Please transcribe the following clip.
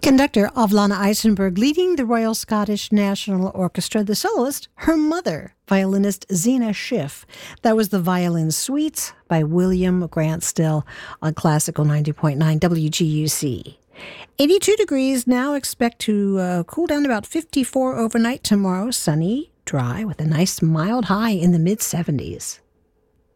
Conductor Avlana Eisenberg leading the Royal Scottish National Orchestra. The soloist, her mother, violinist Zena Schiff. That was the Violin Suites by William Grant Still on Classical 90.9 WGUC. 82 degrees now. Expect to cool down to about 54 overnight tomorrow. Sunny, dry, with a nice mild high in the mid-70s.